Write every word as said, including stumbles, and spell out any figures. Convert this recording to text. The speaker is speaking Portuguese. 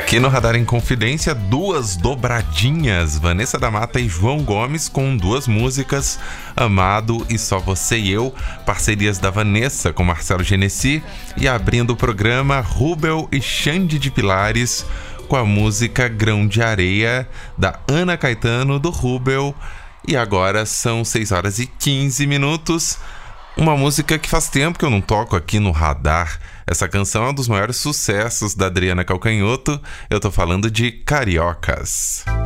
Aqui no Radar em Confidência, duas dobradinhas. Vanessa da Mata e João Gomes com duas músicas, Amado e Só Você e Eu, parcerias da Vanessa com Marcelo Genesi, e abrindo o programa, Rubel e Xande de Pilares com a música Grão de Areia, da Ana Caetano, do Rubel. E agora são seis horas e quinze minutos. Uma música que faz tempo que eu não toco aqui no Radar. Essa canção é um dos maiores sucessos da Adriana Calcanhoto. Eu tô falando de Cariocas.